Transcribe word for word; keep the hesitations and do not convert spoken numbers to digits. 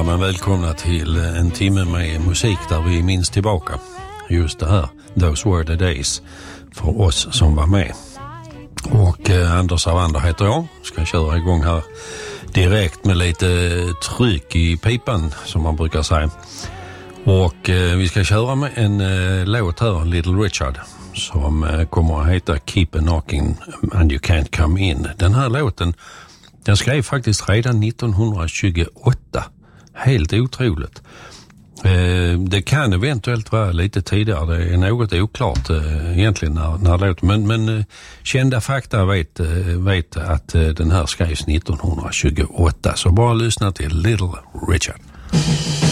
Ja, men välkomna till en timme med musik där vi minns tillbaka just det här. Those were the days för oss som var med. Och eh, Anders Avander heter jag. Ska köra igång här direkt med lite tryck i pipan som man brukar säga. Och eh, vi ska köra med en eh, låt här, Little Richard, som eh, kommer att heta Keep a Knocking and You Can't Come In. Den här låten, den skrev faktiskt redan nittonhundratjugoåtta. Helt otroligt. Eh, det kan eventuellt vara lite tidigare. Det är något oklart eh, egentligen när, när låten. Men, men eh, kända fakta vet, eh, vet att eh, den här skrevs nittonhundratjugoåtta. Så bara lyssna till Little Richard.